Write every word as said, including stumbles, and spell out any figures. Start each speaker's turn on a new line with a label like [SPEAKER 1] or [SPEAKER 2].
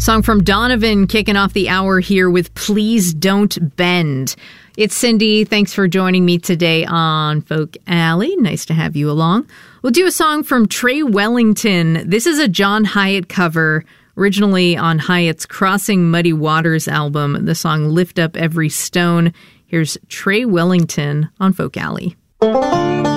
[SPEAKER 1] Song from Donovan kicking off the hour here with Please Don't Bend. It's Cindy. Thanks for joining me today on Folk Alley. Nice to have you along. We'll do a song from Trey Wellington. This is a John Hiatt cover, originally on Hiatt's Crossing Muddy Waters album, the song Lift Up Every Stone. Here's Trey Wellington on Folk Alley.